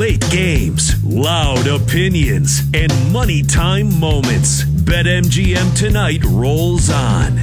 Late games, loud opinions, and money time moments. BetMGM Tonight rolls on.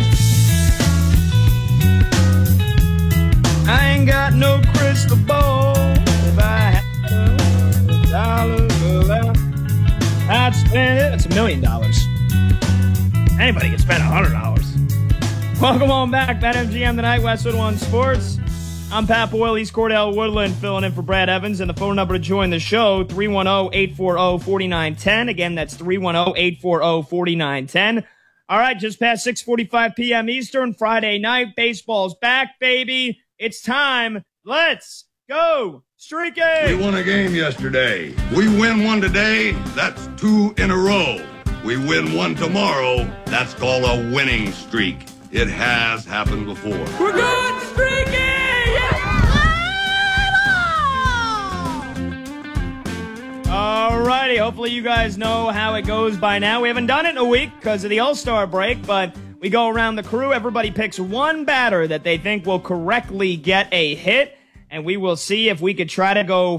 I ain't got no crystal ball. If I had $1, I'd spend it. That's $1 million. Anybody can spend $100. Welcome on back. BetMGM Tonight, Westwood One Sports. I'm Pat Boyle. He's Cordell Woodland filling in for Brad Evans. And the phone number to join the show, 310-840-4910. Again, that's 310-840-4910. All right, just past 6:45 p.m. Eastern, Friday night. Baseball's back, baby. It's time. Let's go streaking. We won a game yesterday. We win one today. That's 2 in a row. We win one tomorrow. That's called a winning streak. It has happened before. We're good streaking. All righty. Hopefully you guys know how it goes by now. We haven't done it in a week because of the All-Star break, but we go around the crew. Everybody picks one batter that they think will correctly get a hit, and we will see if we could try to go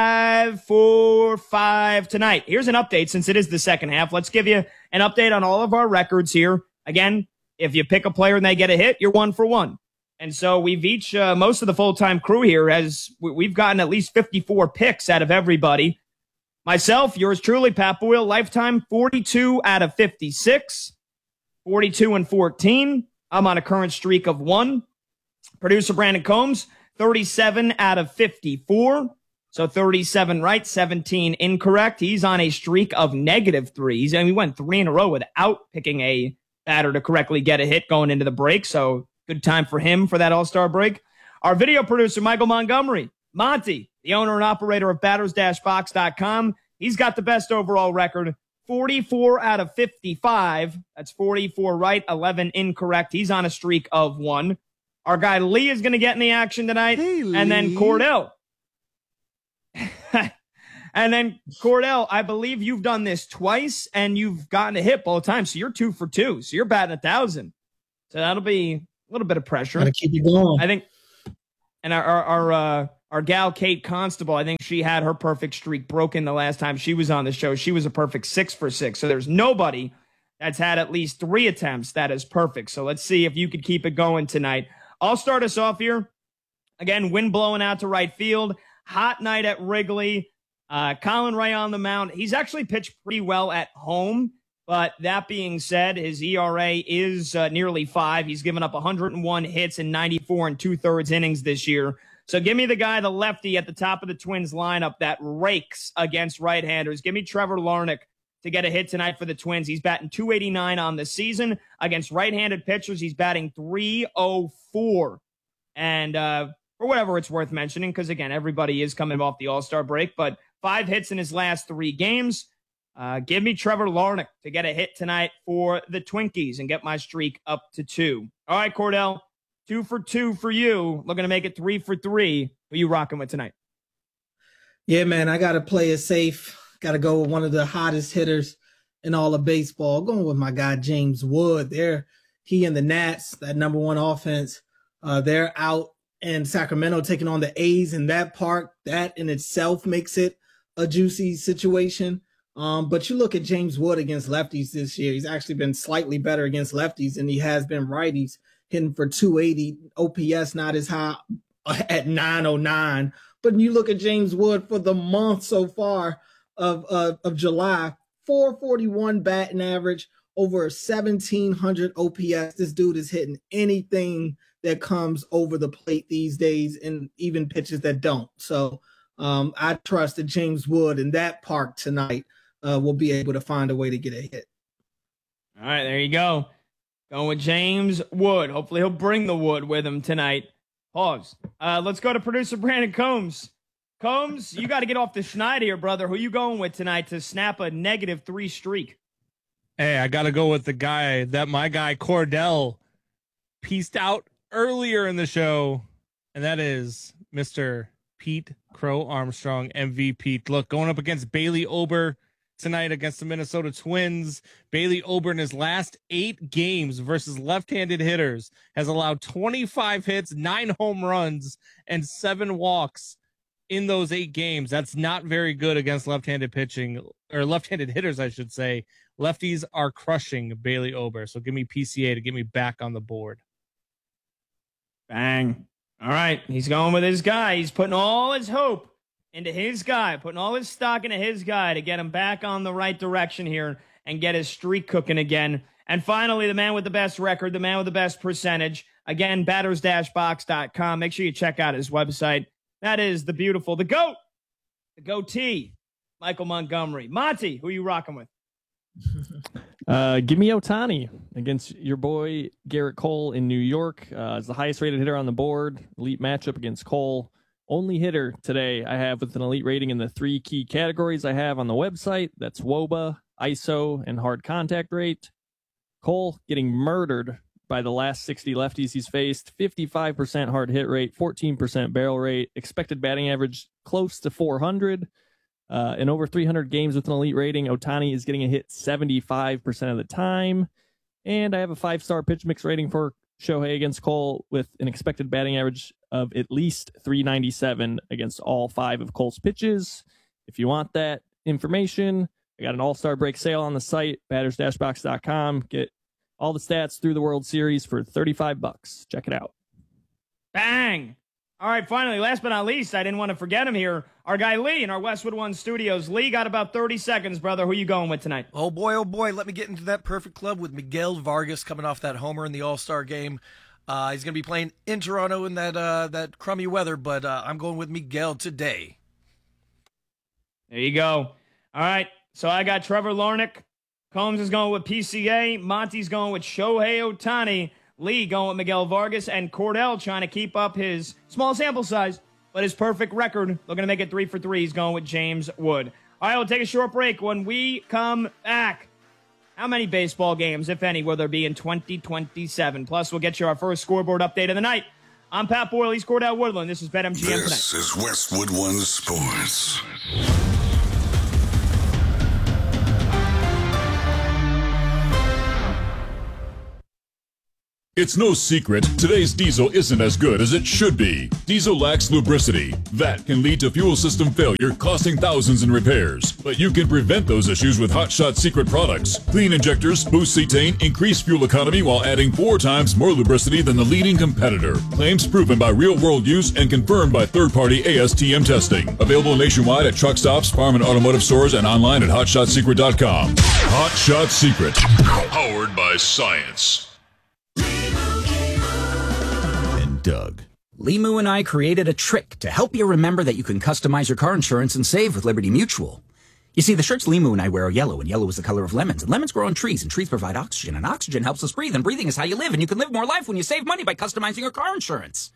5-4-5 tonight. Here's an update since it is the second half. Let's give you an update on all of our records here. Again, if you pick a player and they get a hit, you're 1 for 1. And so we've each, most of the full-time crew here, we've gotten at least 54 picks out of everybody. Myself, yours truly, Pat Boyle, lifetime 42 out of 56, 42 and 14. I'm on a current streak of 1. Producer Brandon Combs, 37 out of 54. So 37 right, 17 incorrect. He's on a streak of -3s. And we went 3 in a row without picking a batter to correctly get a hit going into the break. So good time for him for that All-Star break. Our video producer, Michael Montgomery, Monty, the owner and operator of batters-box.com. He's got the best overall record, 44 out of 55. That's 44 right, 11 incorrect. He's on a streak of 1. Our guy Lee is going to get in the action tonight. Hey, and then Cordell. And then Cordell, I believe you've done this twice and you've gotten a hit both times. So you're 2 for 2. So you're batting 1,000. So that'll be a little bit of pressure. Gotta keep it going. I think. And our gal Kate Constable, I think she had her perfect streak broken the last time she was on the show. She was a perfect 6 for 6. So there's nobody that's had at least 3 attempts that is perfect. So let's see if you could keep it going tonight. I'll start us off here. Again, wind blowing out to right field. Hot night at Wrigley. Colin Ray on the mound. He's actually pitched pretty well at home. But that being said, his ERA is nearly 5. He's given up 101 hits in 94 and 2/3 innings this year. So give me the guy, the lefty at the top of the Twins lineup that rakes against right-handers. Give me Trevor Larnach to get a hit tonight for the Twins. He's batting .289 on the season. Against right-handed pitchers, he's batting .304. And for whatever it's worth mentioning, because, again, everybody is coming off the All-Star break, but 5 hits in his last 3 games. Give me Trevor Larnach to get a hit tonight for the Twinkies and get my streak up to 2. All right, Cordell, 2 for 2 for you. Looking to make it 3 for 3. Who are you rocking with tonight? Yeah, man, I got to play it safe. Got to go with one of the hottest hitters in all of baseball. Going with my guy, James Wood. He and the Nats, that number 1 offense, they're out in Sacramento taking on the A's in that park. That in itself makes it a juicy situation. But you look at James Wood against lefties this year. He's actually been slightly better against lefties than he has been righties, hitting for 280. OPS not as high at 909. But you look at James Wood for the month so far of July, 441 batting average, over 1,700 OPS. This dude is hitting anything that comes over the plate these days, and even pitches that don't. So I trust that James Wood in that park tonight will be able to find a way to get a hit. All right, there you go. Going with James Wood. Hopefully he'll bring the wood with him tonight. Pause. Let's go to producer Brandon Combs. Combs, you got to get off the schneid here, brother. Who you going with tonight to snap a -3 streak? Hey, I got to go with the guy that my guy Cordell pieced out earlier in the show, and that is Mr. Pete Crow Armstrong, MVP. Look, going up against Bailey Ober tonight against the Minnesota Twins. Bailey Ober in his last 8 games versus left-handed hitters has allowed 25 hits, 9 home runs, and 7 walks. in those 8 games. That's not very good against left-handed pitching, or left-handed hitters, I should say. Lefties are crushing Bailey Ober. So give me PCA to get me back on the board. Bang. All right. He's going with his guy. He's putting all his hope into his guy, putting all his stock into his guy to get him back on the right direction here and get his streak cooking again. And finally, the man with the best record, the man with the best percentage. Again, batters-box.com. Make sure you check out his website. That is the beautiful, the GOAT, the goatee, Michael Montgomery. Monty, who are you rocking with? Give me Ohtani against your boy Garrett Cole in New York. Is the highest rated hitter on the board. Elite matchup against Cole. Only hitter today I have with an elite rating in the 3 key categories I have on the website. That's WOBA, ISO, and hard contact rate. Cole getting murdered by the last 60 lefties he's faced. 55% hard hit rate, 14% barrel rate, expected batting average close to 400. In over 300 games with an elite rating, Ohtani is getting a hit 75% of the time. And I have a 5-star pitch mix rating for Shohei against Cole with an expected batting average of at least 397 against all 5 of Cole's pitches. If you want that information, I got an all-star break sale on the site, batters-box.com. Get all the stats through the World Series for $35. Check it out. Bang! All right, finally, last but not least, I didn't want to forget him here. Our guy Lee in our Westwood One studios. Lee, got about 30 seconds, brother. Who you going with tonight? Oh, boy, let me get into that perfect club with Miguel Vargas coming off that homer in the All-Star game. He's going to be playing in Toronto in that crummy weather, but I'm going with Miguel today. There you go. All right, so I got Trevor Larnach. Combs is going with PCA. Monty's going with Shohei Ohtani. Lee going with Miguel Vargas. And Cordell trying to keep up his small sample size, but his perfect record. Looking to make it 3 for 3. He's going with James Wood. All right, we'll take a short break. When we come back, how many baseball games, if any, will there be in 2027? Plus, we'll get you our first scoreboard update of the night. I'm Pat Boyle. He's Cordell Woodland. This is BetMGM Tonight. This is Westwood One Sports. It's no secret, today's diesel isn't as good as it should be. Diesel lacks lubricity. That can lead to fuel system failure, costing thousands in repairs. But you can prevent those issues with Hot Shot Secret products. Clean injectors, boost cetane, increase fuel economy while adding 4 times more lubricity than the leading competitor. Claims proven by real-world use and confirmed by third-party ASTM testing. Available nationwide at truck stops, farm and automotive stores, and online at hotshotsecret.com. Hot Shot Secret. Powered by science. Doug. Limu and I created a trick to help you remember that you can customize your car insurance and save with Liberty Mutual. You see, the shirts Limu and I wear are yellow, and yellow is the color of lemons, and lemons grow on trees, and trees provide oxygen, and oxygen helps us breathe, and breathing is how you live, and you can live more life when you save money by customizing your car insurance.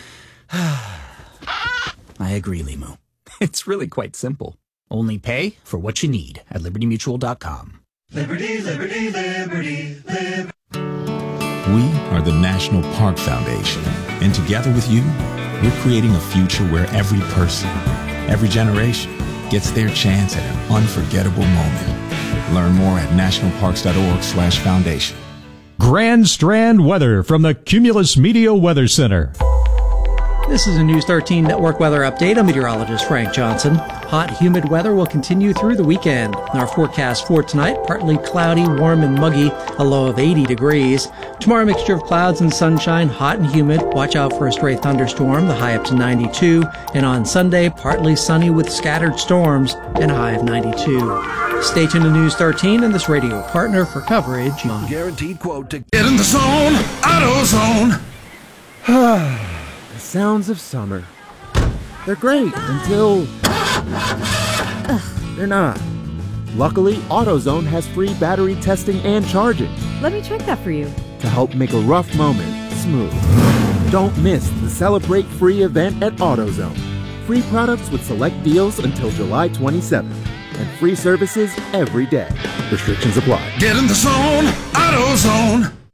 I agree, Limu. It's really quite simple. Only pay for what you need at libertymutual.com. Liberty, liberty, liberty, liberty. We are the National Park Foundation, and together with you, we're creating a future where every person, every generation, gets their chance at an unforgettable moment. Learn more at nationalparks.org/foundation. Grand Strand weather from the Cumulus Media Weather Center. This is a News 13 Network weather update. I'm meteorologist Frank Johnson. Hot, humid weather will continue through the weekend. Our forecast for tonight, partly cloudy, warm and muggy, a low of 80 degrees. Tomorrow, mixture of clouds and sunshine, hot and humid. Watch out for a stray thunderstorm, the high up to 92. And on Sunday, partly sunny with scattered storms and a high of 92. Stay tuned to News 13 and this radio partner for coverage on Guaranteed quote to get in the zone, AutoZone. The sounds of summer. They're great until they're not. Luckily, AutoZone has free battery testing and charging. Let me check that for you. To help make a rough moment smooth. Don't miss the Celebrate Free event at AutoZone. Free products with select deals until July 27th. And free services every day. Restrictions apply. Get in the zone, AutoZone.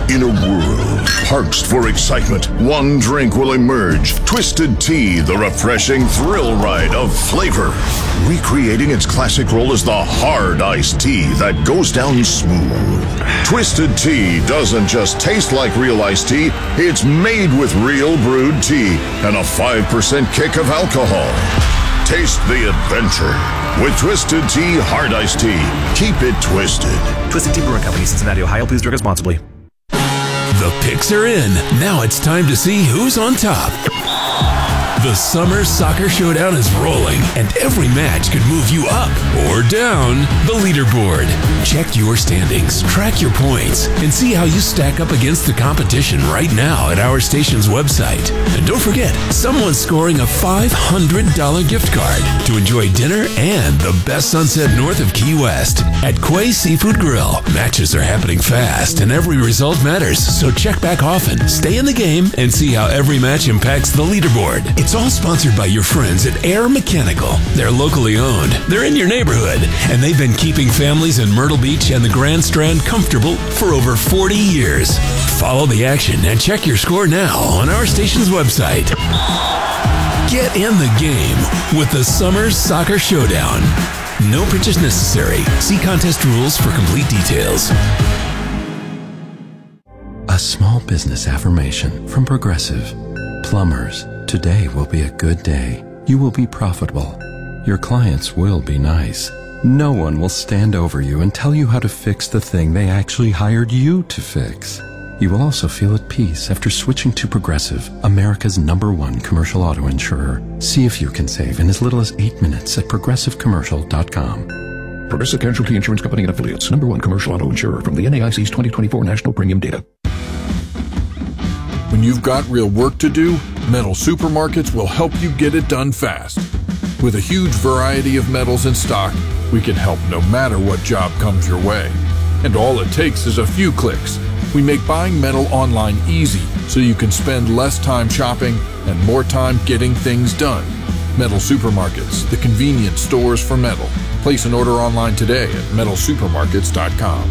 In a world parched for excitement, one drink will emerge. Twisted Tea, the refreshing thrill ride of flavor. Recreating its classic role as the hard iced tea that goes down smooth. Twisted Tea doesn't just taste like real iced tea, it's made with real brewed tea and a 5% kick of alcohol. Taste the adventure with Twisted Tea Hard Iced Tea. Keep it twisted. Twisted Tea Brewing Company, Cincinnati, Ohio. Please drink responsibly. The picks are in. Now it's time to see who's on top. The Summer Soccer Showdown is rolling, and every match could move you up or down the leaderboard. Check your standings, track your points, and see how you stack up against the competition right now at our station's website. And don't forget, someone's scoring a $500 gift card to enjoy dinner and the best sunset north of Key West at Quay Seafood Grill. Matches are happening fast, and every result matters, so check back often, stay in the game, and see how every match impacts the leaderboard. It's all sponsored by your friends at Air Mechanical. They're locally owned, they're in your neighborhood, and they've been keeping families in Myrtle Beach and the Grand Strand comfortable for over 40 years. Follow the action and check your score now on our station's website. Get in the game with the Summer Soccer Showdown. No purchase necessary. See contest rules for complete details. A small business affirmation from Progressive. Plumbers, today will be a good day. You will be profitable. Your clients will be nice. No one will stand over you and tell you how to fix the thing they actually hired you to fix. You will also feel at peace after switching to Progressive, America's #1 commercial auto insurer. See if you can save in as little as 8 minutes at progressivecommercial.com. Progressive Casualty Insurance Company and Affiliates, #1 commercial auto insurer from the NAIC's 2024 National Premium Data. When you've got real work to do, Metal Supermarkets will help you get it done fast. With a huge variety of metals in stock, we can help no matter what job comes your way. And all it takes is a few clicks. We make buying metal online easy so you can spend less time shopping and more time getting things done. Metal Supermarkets, the convenient stores for metal. Place an order online today at metalsupermarkets.com.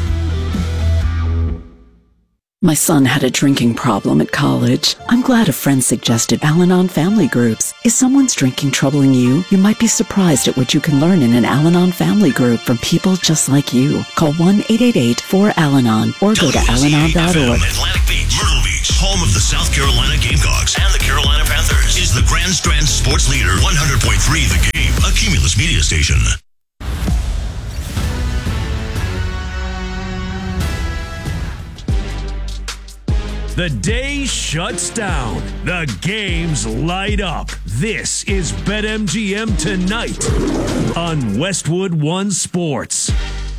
My son had a drinking problem at college. I'm glad a friend suggested Al-Anon Family Groups. Is someone's drinking troubling you? You might be surprised at what you can learn in an Al-Anon Family Group from people just like you. Call 1-888-4-AL-ANON or go to alanon.org. Atlantic Beach, Myrtle Beach, home of the South Carolina Gamecocks and the Carolina Panthers, is the Grand Strand sports leader, 100.3 The Game, a Cumulus media station. The day shuts down. The games light up. This is BetMGM Tonight on Westwood One Sports.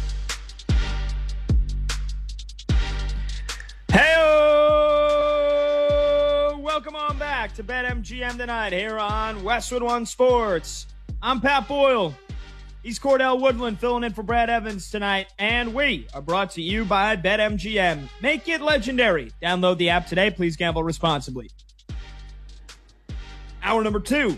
Hey-o! Welcome on back to BetMGM Tonight here on Westwood One Sports. I'm Pat Boyle. He's Cordell Woodland filling in for Brad Evans tonight, and we are brought to you by BetMGM. Make it legendary. Download the app today. Please gamble responsibly. Hour number two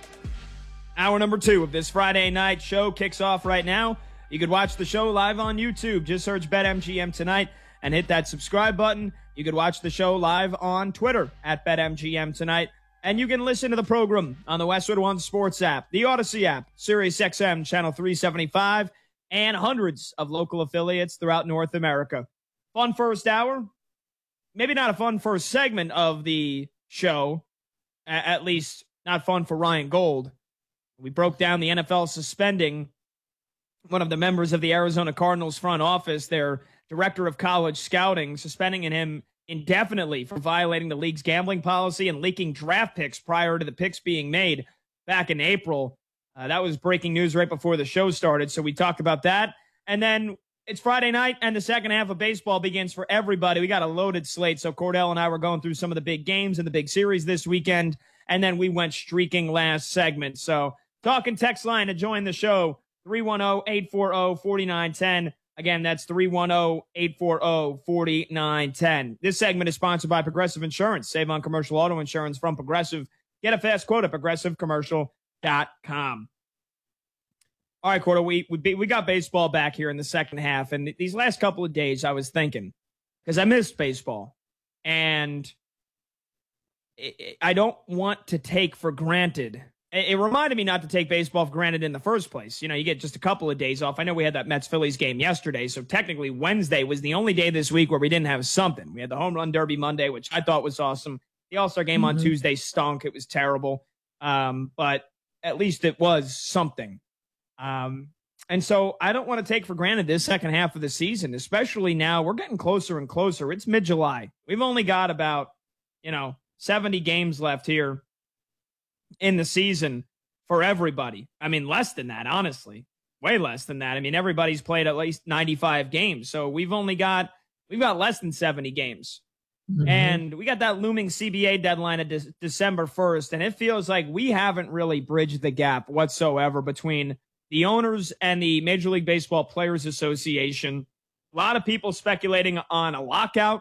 of this Friday night show kicks off right now. You could watch the show live on YouTube. Just search BetMGM Tonight and hit that subscribe button. You could watch the show live on Twitter at BetMGM Tonight. And you can listen to the program on the Westwood One Sports app, the Odyssey app, SiriusXM Channel 375, and hundreds of local affiliates throughout North America. Fun first hour. Maybe not a fun first segment of the show, at least not fun for Ryan Gold. We broke down the NFL suspending one of the members of the Arizona Cardinals front office, their director of college scouting, suspending him indefinitely for violating the league's gambling policy and leaking draft picks prior to the picks being made back in April. That was breaking news right before the show started, so we talked about that. And then it's Friday night, and the second half of baseball begins for everybody. We got a loaded slate, so Cordell and I were going through some of the big games and the big series this weekend, and then we went streaking last segment. So talking text line to join the show, 310-840-4910. Again, that's 310-840-4910. This segment is sponsored by Progressive Insurance. Save on commercial auto insurance from Progressive. Get a fast quote at progressivecommercial.com. All right, Cordo, we got baseball back here in the second half, and these last couple of days I was thinking, because I missed baseball. And I don't want to take for granted. It reminded me not to take baseball for granted in the first place. You get just a couple of days off. I know we had that Mets-Phillies game yesterday, so technically Wednesday was the only day this week where we didn't have something. We had the Home Run Derby Monday, which I thought was awesome. The All-Star game on Tuesday stunk. It was terrible. But at least it was something. And so I don't want to take for granted this second half of the season, especially now. We're getting closer and closer. It's mid-July. We've only got about, 70 games left here in the season for everybody. I mean, less than that, honestly. Way less than that. I mean, everybody's played at least 95 games. So we've got less than 70 games. And we got that looming CBA deadline at December 1st. And it feels like we haven't really bridged the gap whatsoever between the owners and the Major League Baseball Players Association. A lot of people speculating on a lockout.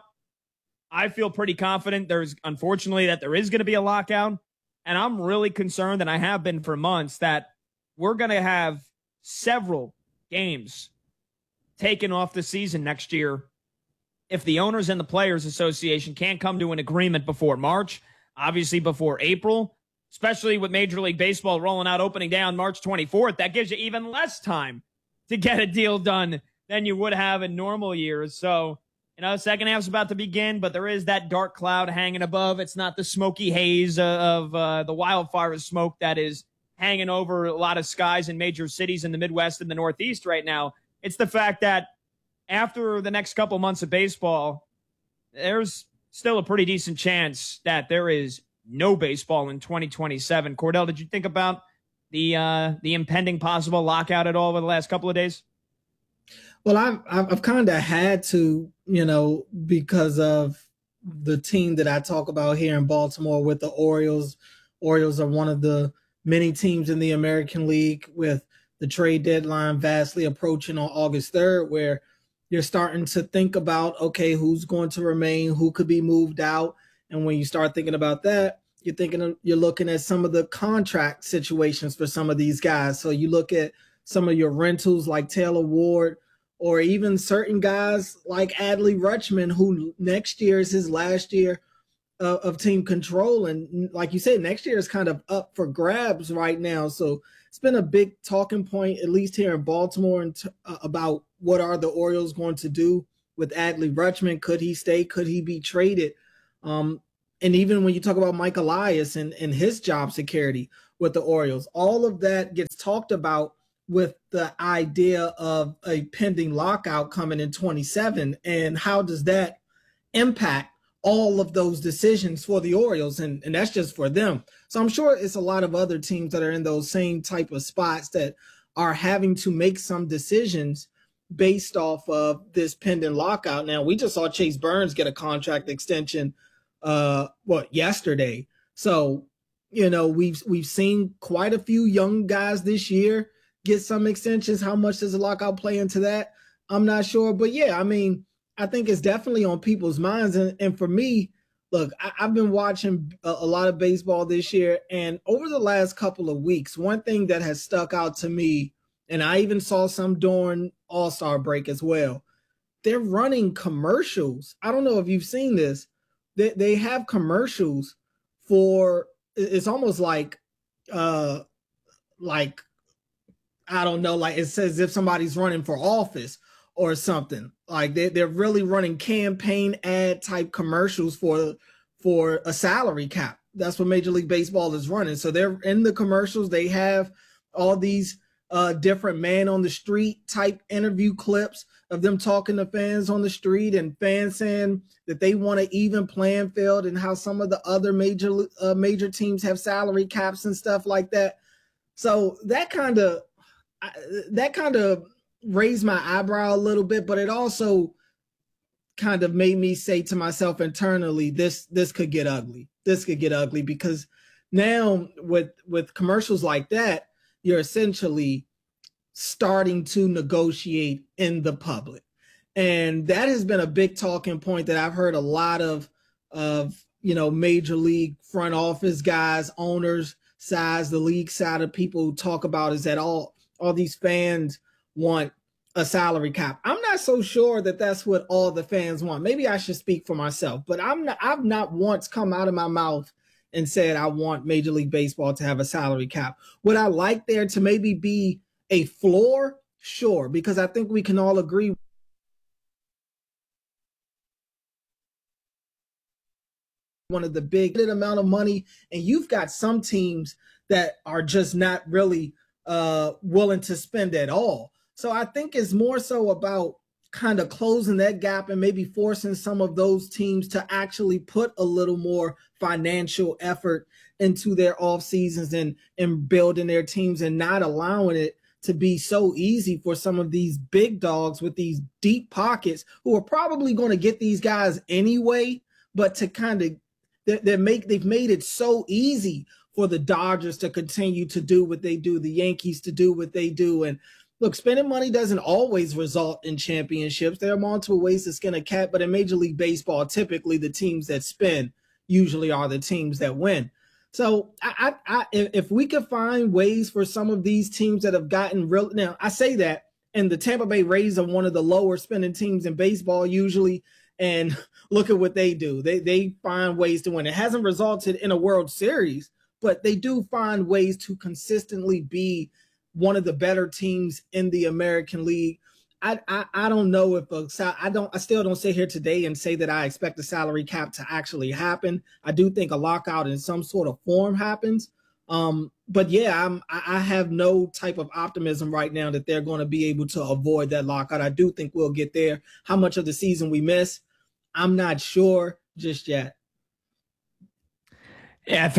I feel pretty confident unfortunately, that there is going to be a lockout. And I'm really concerned, and I have been for months, that we're going to have several games taken off the season next year if the owners and the Players Association can't come to an agreement before March, obviously before April, especially with Major League Baseball rolling out opening day on March 24th. That gives you even less time to get a deal done than you would have in normal years. So, the second half's about to begin, but there is that dark cloud hanging above. It's not the smoky haze of the wildfire smoke that is hanging over a lot of skies in major cities in the Midwest and the Northeast right now. It's the fact that after the next couple months of baseball, there's still a pretty decent chance that there is no baseball in 2027. Cordell, did you think about the impending possible lockout at all over the last couple of days? Well, I've kind of had to, because of the team that I talk about here in Baltimore with the Orioles. Orioles are one of the many teams in the American League, with the trade deadline vastly approaching on August 3rd, where you're starting to think about, okay, who's going to remain, who could be moved out. And when you start thinking about that, you're looking at some of the contract situations for some of these guys. So you look at some of your rentals like Taylor Ward, or even certain guys like Adley Rutschman, who next year is his last year of team control. And like you said, next year is kind of up for grabs right now. So it's been a big talking point, at least here in Baltimore, about what are the Orioles going to do with Adley Rutschman. Could he stay? Could he be traded? And even when you talk about Mike Elias and his job security with the Orioles, all of that gets talked about with the idea of a pending lockout coming in 27. And how does that impact all of those decisions for the Orioles? And that's just for them. So I'm sure it's a lot of other teams that are in those same type of spots that are having to make some decisions based off of this pending lockout. Now, we just saw Chase Burns get a contract extension yesterday. So, we've seen quite a few young guys this year get some extensions. How much does the lockout play into that? I'm not sure. But yeah, I think it's definitely on people's minds. And for me, look, I've been watching a lot of baseball this year. And over the last couple of weeks, one thing that has stuck out to me, and I even saw some during All-Star break as well, they're running commercials. I don't know if you've seen this. They have commercials for, it's almost like I don't know, like it says as if somebody's running for office or something. Like they're really running campaign ad type commercials for a salary cap. That's what Major League Baseball is running. So they're in the commercials. They have all these different man on the street type interview clips of them talking to fans on the street, and fans saying that they want an even playing field, and how some of the other major teams have salary caps and stuff like that. So that kind of raised my eyebrow a little bit, but it also kind of made me say to myself internally, this could get ugly. This could get ugly, because now with commercials like that, you're essentially starting to negotiate in the public. And that has been a big talking point that I've heard a lot of major league front office guys, owners, sides, the league side of people talk about, is that all these fans want a salary cap. I'm not so sure that that's what all the fans want. Maybe I should speak for myself, but I've not once come out of my mouth and said I want Major League Baseball to have a salary cap. Would I like there to maybe be a floor? Sure, because I think we can all agree one of the big amount of money, and you've got some teams that are just not really willing to spend at all. So I think it's more so about kind of closing that gap and maybe forcing some of those teams to actually put a little more financial effort into their off seasons and building their teams, and not allowing it to be so easy for some of these big dogs with these deep pockets who are probably going to get these guys anyway, but to kind of they've made it so easy for the Dodgers to continue to do what they do, the Yankees to do what they do. And look, spending money doesn't always result in championships. There are multiple ways to skin a cat, but in Major League Baseball, typically the teams that spend usually are the teams that win. So if we could find ways for some of these teams that have gotten real, now I say that, and the Tampa Bay Rays are one of the lower spending teams in baseball usually, and look at what they do. They find ways to win. It hasn't resulted in a World Series, but they do find ways to consistently be one of the better teams in the American League. I don't know if I still don't sit here today and say that I expect the salary cap to actually happen. I do think a lockout in some sort of form happens. But yeah, I have no type of optimism right now that they're going to be able to avoid that lockout. I do think we'll get there. How much of the season we miss, I'm not sure just yet. Yeah,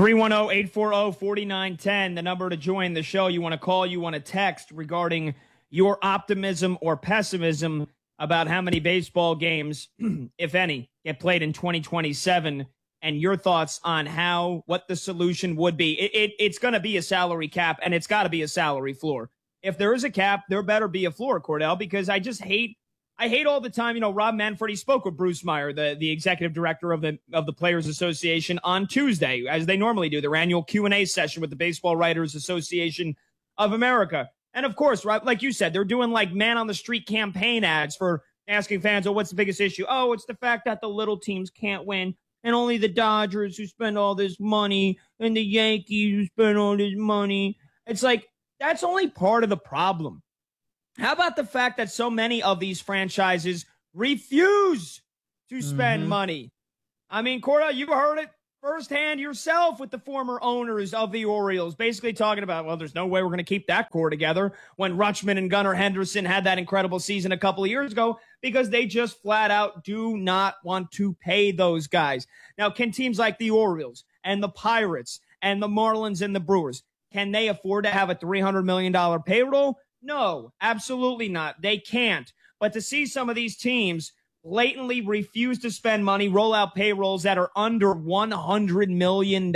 310-840-4910, the number to join the show. You want to call, you want to text regarding your optimism or pessimism about how many baseball games, if any, get played in 2027, and your thoughts on what the solution would be. It's going to be a salary cap, and it's got to be a salary floor. If there is a cap, there better be a floor, Cordell, because I hate all the time, Rob Manfred, he spoke with Bruce Meyer, the executive director of the Players Association, on Tuesday, as they normally do, their annual Q&A session with the Baseball Writers Association of America. And of course, right, like you said, they're doing like man on the street campaign ads for asking fans, oh, what's the biggest issue? Oh, it's the fact that the little teams can't win, and only the Dodgers who spend all this money and the Yankees who spend all this money. It's like, that's only part of the problem. How about the fact that so many of these franchises refuse to spend money? I mean, Cordell, you heard it firsthand yourself with the former owners of the Orioles, basically talking about, well, there's no way we're going to keep that core together when Rutschman and Gunnar Henderson had that incredible season a couple of years ago, because they just flat out do not want to pay those guys. Now, can teams like the Orioles and the Pirates and the Marlins and the Brewers, can they afford to have a $300 million payroll? No, absolutely not. They can't. But to see some of these teams blatantly refuse to spend money, roll out payrolls that are under $100 million,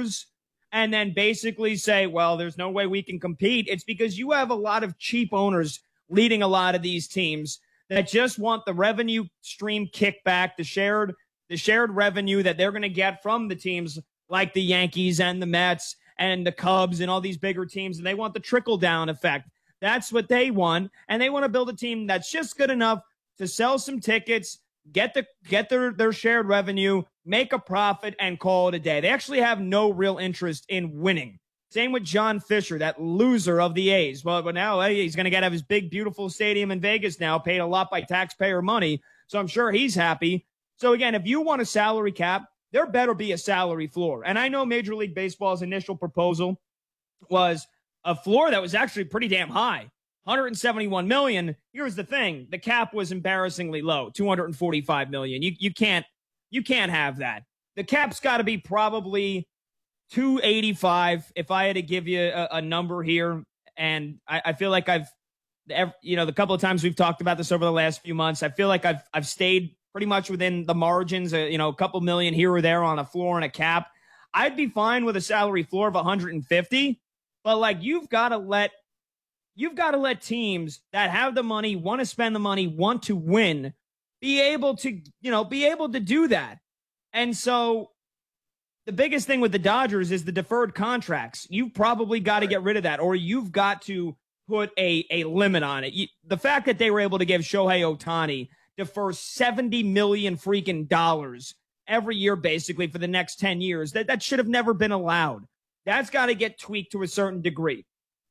and then basically say, well, there's no way we can compete, it's because you have a lot of cheap owners leading a lot of these teams that just want the revenue stream kickback, the shared revenue that they're going to get from the teams like the Yankees and the Mets and the Cubs and all these bigger teams, and they want the trickle-down effect. That's what they want, and they want to build a team that's just good enough to sell some tickets, get their shared revenue, make a profit, and call it a day. They actually have no real interest in winning. Same with John Fisher, that loser of the A's. Well, but now he's going to get to have his big, beautiful stadium in Vegas now, paid a lot by taxpayer money, so I'm sure he's happy. So again, if you want a salary cap, there better be a salary floor. And I know Major League Baseball's initial proposal was a floor that was actually pretty damn high, $171 million. Here's the thing: the cap was embarrassingly low, $245 million. You can't have that. The cap's got to be probably $285. If I had to give you a number here, and I feel like the couple of times we've talked about this over the last few months, I feel like I've stayed pretty much within the margins. A couple million here or there on a floor and a cap. I'd be fine with a salary floor of 150. But like, you've got to let teams that have the money, want to spend the money, want to win, be able to do that. And so the biggest thing with the Dodgers is the deferred contracts. You've probably got to get rid of that, or you've got to put a limit on it. The fact that they were able to give Shohei Ohtani defer $70 million freaking dollars every year, basically for the next 10 years, that should have never been allowed. That's got to get tweaked to a certain degree.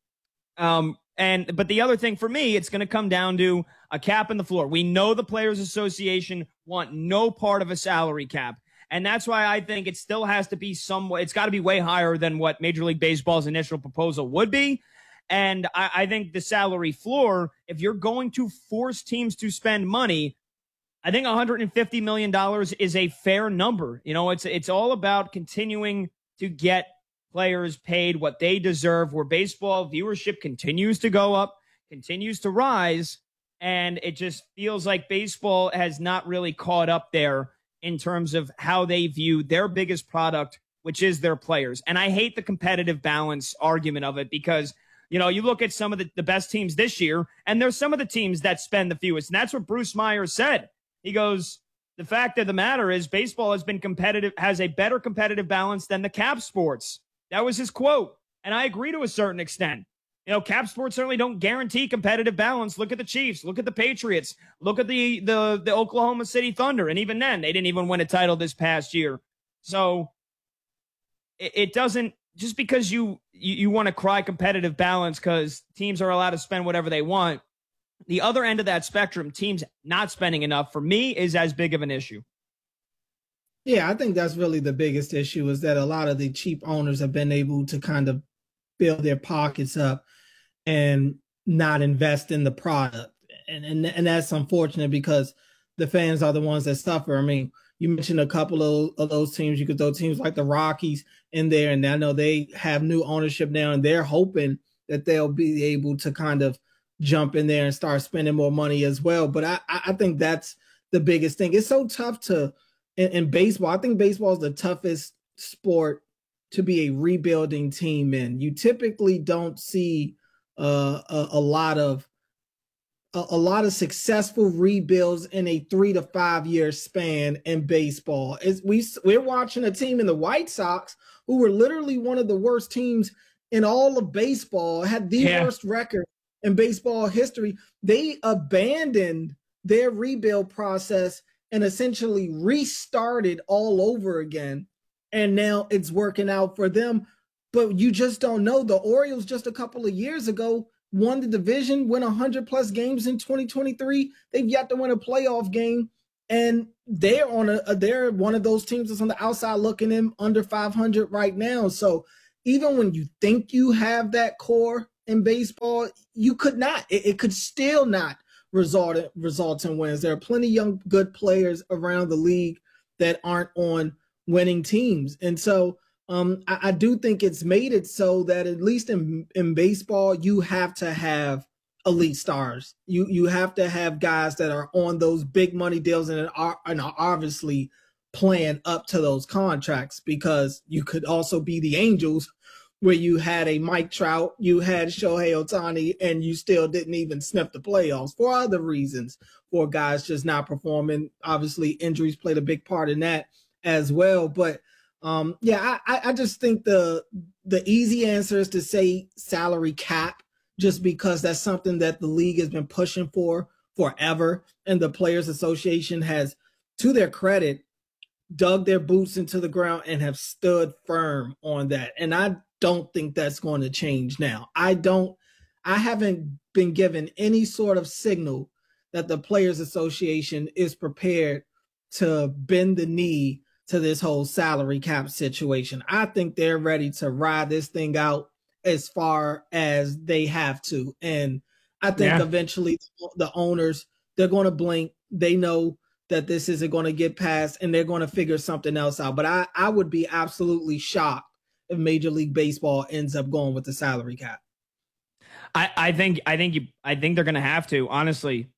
But the other thing for me, it's going to come down to a cap in the floor. We know the Players Association want no part of a salary cap. And that's why I think it still has to be somewhat, it's got to be way higher than what Major League Baseball's initial proposal would be. And I think the salary floor, if you're going to force teams to spend money, I think $150 million is a fair number. You know, it's all about continuing to get players paid what they deserve, where baseball viewership continues to go up, continues to rise. And it just feels like baseball has not really caught up there in terms of how they view their biggest product, which is their players. And I hate the competitive balance argument of it because, you know, you look at some of the best teams this year, and there's some of the teams that spend the fewest. And that's what Bruce Myers said. He goes, the fact of the matter is baseball has been competitive, has a better competitive balance than the cap sports. That was his quote. And I agree to a certain extent. You know, cap sports certainly don't guarantee competitive balance. Look at the Chiefs. Look at the Patriots. Look at the Oklahoma City Thunder. And even then, they didn't even win a title this past year. So it doesn't, just because you want to cry competitive balance because teams are allowed to spend whatever they want, the other end of that spectrum, teams not spending enough, for me, is as big of an issue. Yeah, I think that's really the biggest issue, is that a lot of the cheap owners have been able to kind of build their pockets up and not invest in the product. And that's unfortunate because the fans are the ones that suffer. I mean, you mentioned a couple of those teams. You could throw teams like the Rockies in there, and I know they have new ownership now, and they're hoping that they'll be able to kind of jump in there and start spending more money as well. But I think that's the biggest thing. It's so tough in baseball. I think baseball is the toughest sport to be a rebuilding team in. You typically don't see a lot of successful rebuilds in a 3 to 5 year span in baseball. We're watching a team in the White Sox who were literally one of the worst teams in all of baseball, had the worst record in baseball history. They abandoned their rebuild process and essentially restarted all over again. And now it's working out for them. But you just don't know. The Orioles just a couple of years ago won the division, win 100+ games in 2023. They've yet to win a playoff game. And they're they're one of those teams that's on the outside looking in under 500 right now. So even when you think you have that core in baseball, you could not. It could still not result in wins. There are plenty of young, good players around the league that aren't on winning teams. And so I do think it's made it so that at least in baseball, you have to have elite stars. You have to have guys that are on those big money deals and are obviously playing up to those contracts, because you could also be the Angels where you had a Mike Trout, you had Shohei Ohtani, and you still didn't even sniff the playoffs for other reasons, for guys just not performing. Obviously, injuries played a big part in that as well. But I just think the easy answer is to say salary cap, just because that's something that the league has been pushing for forever. And the Players Association has, to their credit, dug their boots into the ground and have stood firm on that. And I don't think that's going to change now. I haven't been given any sort of signal that the Players Association is prepared to bend the knee to this whole salary cap situation. I think they're ready to ride this thing out as far as they have to. And I think eventually the owners, they're going to blink. They know that this isn't going to get passed, and they're going to figure something else out. But I would be absolutely shocked if Major League Baseball ends up going with the salary cap. I think they're going to have to, honestly.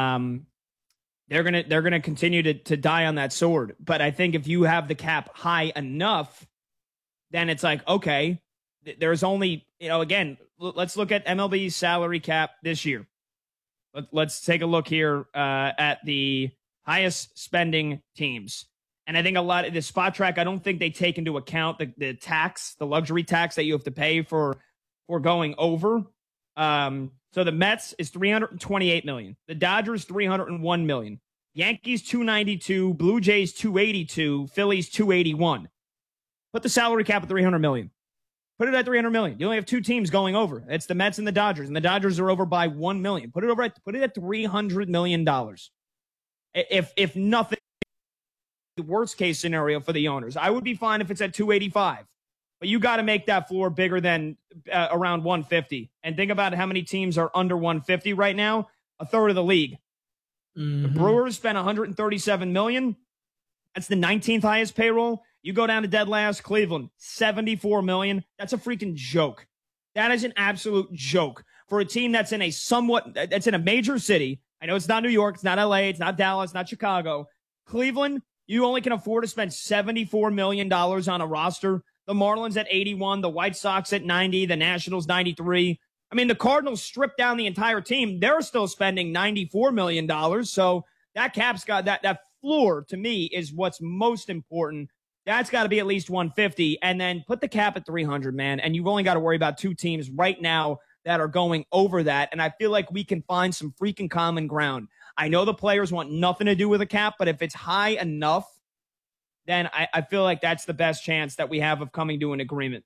They're gonna continue to die on that sword. But I think if you have the cap high enough, then it's like, okay, there's only, again, let's look at MLB's salary cap this year. Let's take a look here at the highest spending teams. And I think a lot of the Spot Track, I don't think they take into account the tax, the luxury tax that you have to pay for going over. So the Mets is $328 million. The Dodgers, $301 million. Yankees, $292. Blue Jays, $282. Phillies, $281. Put the salary cap at $300 million. Put it at $300 million. You only have two teams going over. It's the Mets and the Dodgers, and the Dodgers are over by $1 million. Put it at $300 million. If nothing, the worst case scenario for the owners, I would be fine if it's at $285. But you got to make that floor bigger than around $150. And think about how many teams are under $150 right now. A third of the league. The Brewers spent $137 million. That's the 19th highest payroll. You go down to dead last, Cleveland, $74 million. That's a freaking joke. That is an absolute joke for a team that's in a major city. I know it's not New York, it's not LA, it's not Dallas, not Chicago. Cleveland, you only can afford to spend $74 million on a roster. The Marlins at 81, the White Sox at 90, the Nationals 93. I mean, the Cardinals stripped down the entire team. They're still spending $94 million. So that cap's got that floor, to me, is what's most important. That's got to be at least 150, and then put the cap at 300, man. And you've only got to worry about two teams right now that are going over that. And I feel like we can find some freaking common ground. I know the players want nothing to do with the cap, but if it's high enough, then I feel like that's the best chance that we have of coming to an agreement.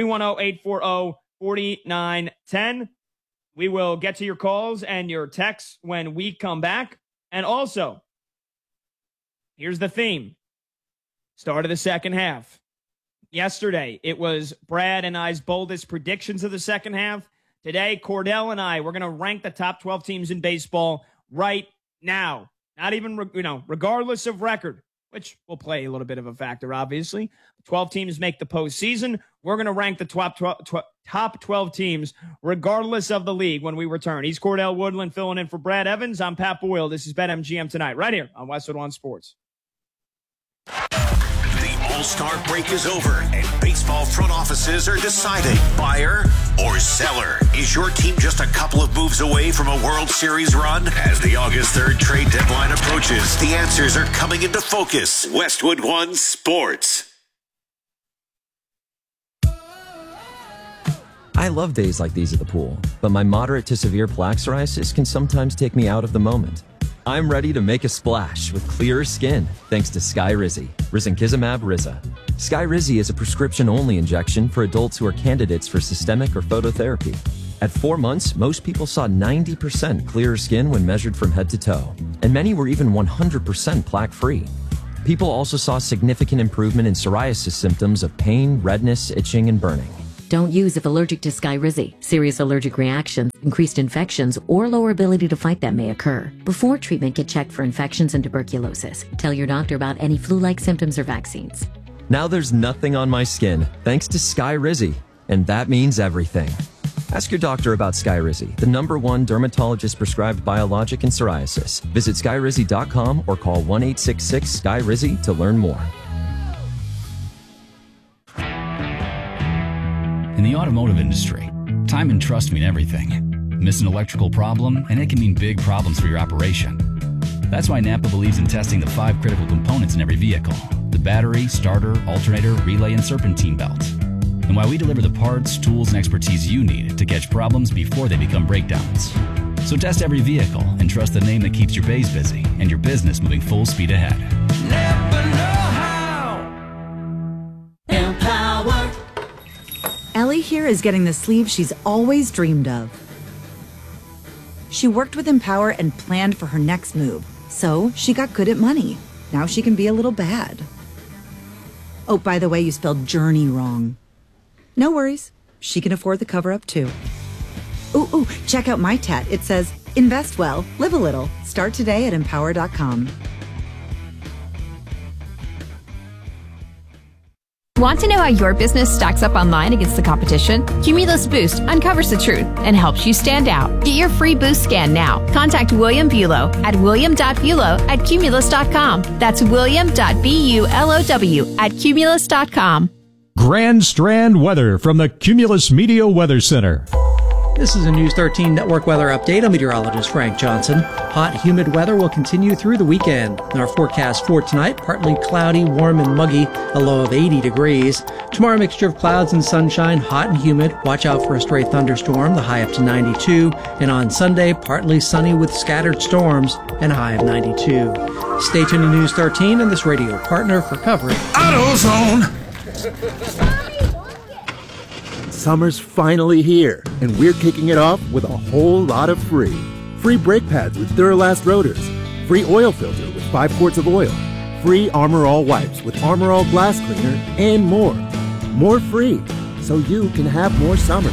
310-840-4910. We will get to your calls and your texts when we come back. And also, here's the theme. Start of the second half. Yesterday, it was Brad and I's boldest predictions of the second half. Today, Cordell and I, we're going to rank the top 12 teams in baseball right now. Not even, regardless of record, which will play a little bit of a factor, obviously. 12 teams make the postseason. We're going to rank the top 12 teams regardless of the league when we return. He's Cordell Woodland filling in for Brad Evans. I'm Pat Boyle. This is BetMGM Tonight, right here on Westwood One Sports. All-Star break is over, and baseball front offices are deciding buyer or seller. Is your team just a couple of moves away from a World Series run? As the August 3rd trade deadline approaches, the answers are coming into focus. Westwood One Sports. I love days like these at the pool, but my moderate to severe plaque psoriasis can sometimes take me out of the moment. I'm ready to make a splash with clearer skin thanks to Skyrizi, risankizumab Riza. Skyrizi is a prescription-only injection for adults who are candidates for systemic or phototherapy. At 4 months, most people saw 90% clearer skin when measured from head to toe, and many were even 100% plaque-free. People also saw significant improvement in psoriasis symptoms of pain, redness, itching, and burning. Don't use if allergic to Skyrizi. Serious allergic reactions, increased infections, or lower ability to fight them may occur. Before treatment, get checked for infections and tuberculosis. Tell your doctor about any flu-like symptoms or vaccines. Now there's nothing on my skin thanks to Skyrizi, and that means everything. Ask your doctor about Skyrizi, the #1 dermatologist-prescribed biologic in psoriasis. Visit Skyrizi.com or call 1-866-SKYRIZI to learn more. In the automotive industry, time and trust mean everything. Miss an electrical problem, and it can mean big problems for your operation. That's why Napa believes in testing the 5 critical components in every vehicle: the battery, starter, alternator, relay, and serpentine belt. And why we deliver the parts, tools, and expertise you need to catch problems before they become breakdowns. So test every vehicle and trust the name that keeps your bays busy and your business moving full speed ahead. Never know how. Empower. Ellie here is getting the sleeve she's always dreamed of. She worked with Empower and planned for her next move, so she got good at money. Now she can be a little bad. Oh, by the way, you spelled journey wrong. No worries, she can afford the cover-up too. Ooh, check out my tat. It says, invest well, live a little. Start today at empower.com. Want to know how your business stacks up online against the competition? Cumulus Boost uncovers the truth and helps you stand out. Get your free boost scan now. Contact William Bulow at william.bulow@cumulus.com. That's william.bulow@cumulus.com. Grand Strand weather from the Cumulus Media Weather Center. This is a News 13 Network weather update. I'm meteorologist Frank Johnson. Hot, humid weather will continue through the weekend. In our forecast for tonight, partly cloudy, warm and muggy, a low of 80 degrees. Tomorrow, a mixture of clouds and sunshine, hot and humid. Watch out for a stray thunderstorm, the high up to 92. And on Sunday, partly sunny with scattered storms and a high of 92. Stay tuned to News 13 and this radio partner for coverage. AutoZone. Summer's finally here, and we're kicking it off with a whole lot of free. Free brake pads with Duralast rotors. Free oil filter with 5 quarts of oil. Free Armor All wipes with Armor All glass cleaner, and more. More free, so you can have more summer.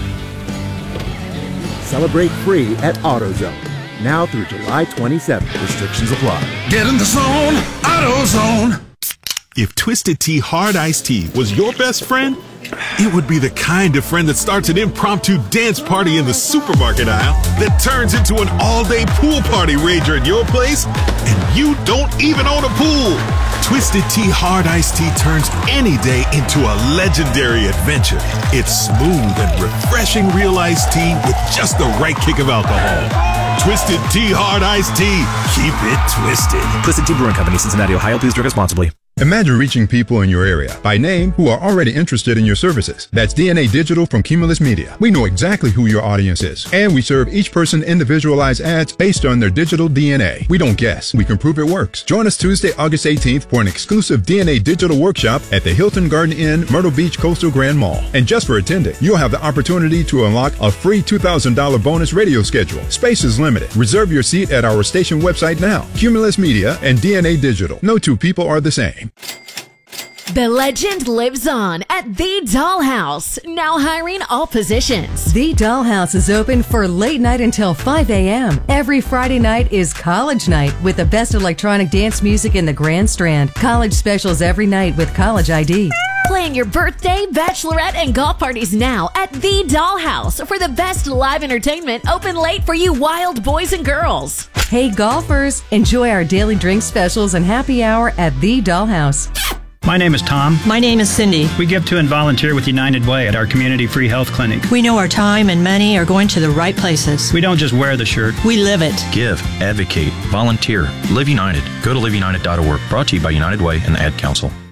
Celebrate free at AutoZone. Now through July 27th. Restrictions apply. Get in the zone. AutoZone. If Twisted Tea Hard Iced Tea was your best friend, it would be the kind of friend that starts an impromptu dance party in the supermarket aisle that turns into an all-day pool party rager at your place, and you don't even own a pool. Twisted Tea Hard Iced Tea turns any day into a legendary adventure. It's smooth and refreshing real iced tea with just the right kick of alcohol. Twisted Tea Hard Iced Tea. Keep it twisted. Twisted Tea Brewing Company, Cincinnati, Ohio. Please drink responsibly. Imagine reaching people in your area by name who are already interested in your services. That's DNA Digital from Cumulus Media. We know exactly who your audience is, and we serve each person individualized ads based on their digital DNA. We don't guess, we can prove it works. Join us Tuesday, August 18th for an exclusive DNA Digital workshop at the Hilton Garden Inn, Myrtle Beach Coastal Grand Mall. And just for attending, you'll have the opportunity to unlock a free $2,000 bonus radio schedule. Space is limited. Reserve your seat at our station website now. Cumulus Media and DNA Digital. No two people are the same. The legend lives on at The Dollhouse, now hiring all positions. The Dollhouse is open for late night until 5 a.m. Every Friday night is college night with the best electronic dance music in the Grand Strand. College specials every night with college ID. Plan your birthday, bachelorette, and golf parties now at The Dollhouse for the best live entertainment open late for you wild boys and girls. Hey golfers, enjoy our daily drink specials and happy hour at The Dollhouse. My name is Tom. My name is Cindy. We give to and volunteer with United Way at our community free health clinic. We know our time and money are going to the right places. We don't just wear the shirt. We live it. Give, advocate, volunteer, Live United. Go to liveunited.org. Brought to you by United Way and the Ad Council.